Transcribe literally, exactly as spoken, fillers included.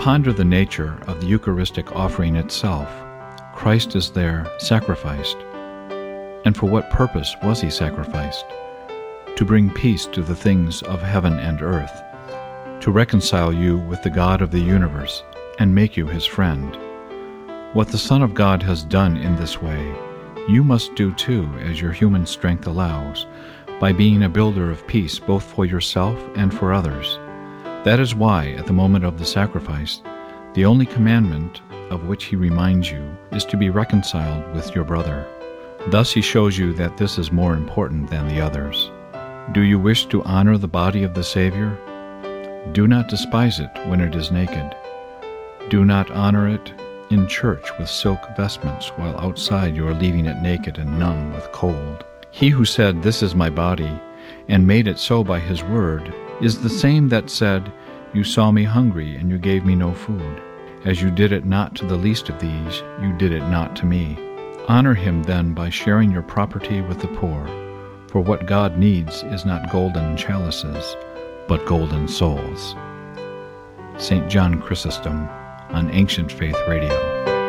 Ponder the nature of the Eucharistic offering itself. Christ is there sacrificed. And for what purpose was he sacrificed? To bring peace to the things of heaven and earth, to reconcile you with the God of the universe and make you his friend. What the Son of God has done in this way, you must do too, as your human strength allows, by being a builder of peace both for yourself and for others. That is why, at the moment of the sacrifice, the only commandment of which he reminds you is to be reconciled with your brother. Thus he shows you that this is more important than the others. Do you wish to honor the body of the Savior? Do not despise it when it is naked. Do not honor it in church with silk vestments, while outside you are leaving it naked and numb with cold. He who said, "This is my body," and made it so by his word, is the same that said, "You saw me hungry, and you gave me no food. As you did it not to the least of these, you did it not to me." Honor him then by sharing your property with the poor, for what God needs is not golden chalices, but golden souls. Saint John Chrysostom on Ancient Faith Radio.